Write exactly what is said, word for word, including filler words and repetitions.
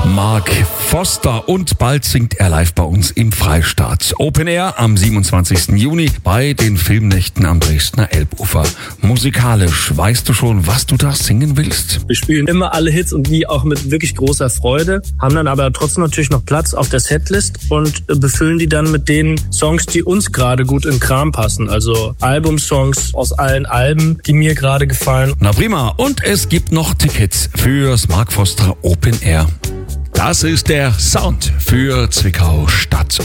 Mark Foster, und bald singt er live bei uns im Freistaat. Open Air am siebenundzwanzigsten Juni bei den Filmnächten am Dresdner Elbufer. Musikalisch, weißt du schon, was du da singen willst? Wir spielen immer alle Hits und die auch mit wirklich großer Freude, haben dann aber trotzdem natürlich noch Platz auf der Setlist und befüllen die dann mit den Songs, die uns gerade gut in Kram passen. Also Albumsongs aus allen Alben, die mir gerade gefallen. Na prima, und es gibt noch Tickets fürs Mark Foster Open Air. Das ist der Sound für Zwickau Stadt.